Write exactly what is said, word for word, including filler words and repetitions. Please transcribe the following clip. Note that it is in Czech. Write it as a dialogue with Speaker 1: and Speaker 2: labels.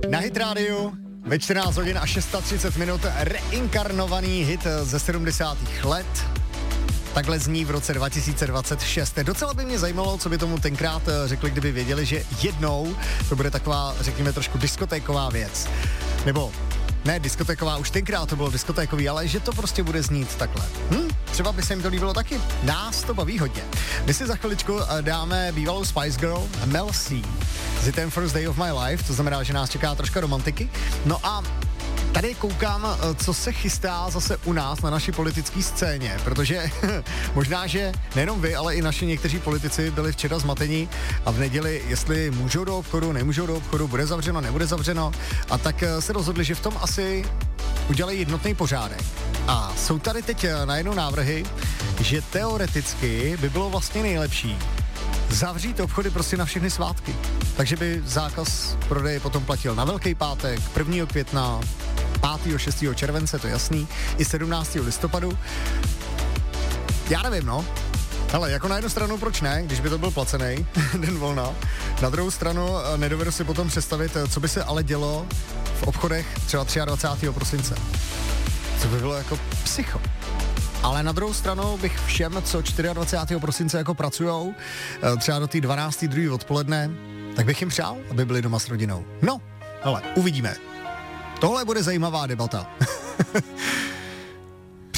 Speaker 1: Na Hit Radio ve čtrnáct hodin a třicet šest minut reinkarnovaný hit ze sedmdesátých let. Takhle zní v roce dva tisíce dvacet šest. Docela by mě zajímalo, co by tomu tenkrát řekli, kdyby věděli, že jednou to bude taková, řekněme, trošku diskotéková věc. Nebo ne diskotéková, už tenkrát to bylo diskotékový, ale že to prostě bude znít takhle. Hm? Třeba by se jim to líbilo taky. Nás to baví hodně. My si za chviličku dáme bývalou Spice Girl Mel C s hitem First Day of My Life, to znamená, že nás čeká troška romantiky. No a tady koukám, co se chystá zase u nás na naší politické scéně, protože možná, že nejenom vy, ale i naši někteří politici byli včera zmatení a v neděli, jestli můžou do obchodu, nemůžou do obchodu, bude zavřeno, nebude zavřeno, a tak se rozhodli, že v tom asi udělají jednotný pořádek. A jsou tady teď najednou návrhy, že teoreticky by bylo vlastně nejlepší zavřít obchody prostě na všechny svátky. Takže by zákaz prodeje potom platil na Velký pátek, prvního května, pátého šestého července, to je jasný, i sedmnáctého listopadu. Já nevím, no. Hele, jako na jednu stranu proč ne, když by to byl placený den volna. Na druhou stranu nedovedu si potom představit, co by se ale dělo v obchodech třeba dvacátého třetího prosince. Co by bylo jako psycho. Ale na druhou stranu bych všem, co dvacátého čtvrtého prosince jako pracujou, třeba do té dvanácté druhé odpoledne, tak bych jim přál, aby byli doma s rodinou. No, ale uvidíme. Tohle bude zajímavá debata.